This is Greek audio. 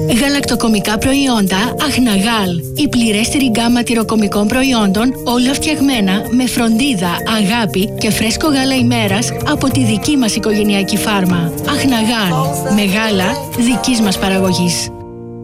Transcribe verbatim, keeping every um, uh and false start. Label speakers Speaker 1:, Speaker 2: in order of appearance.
Speaker 1: Γαλακτοκομικά προϊόντα Αχναγάλ. Η πληρέστερη γκάμα τυροκομικών προϊόντων, όλα φτιαγμένα με φροντίδα, αγάπη και φρέσκο γάλα ημέρας από τη δική μας οικογενειακή φάρμα. Αχναγάλ. Με γάλα δικής μας παραγωγής.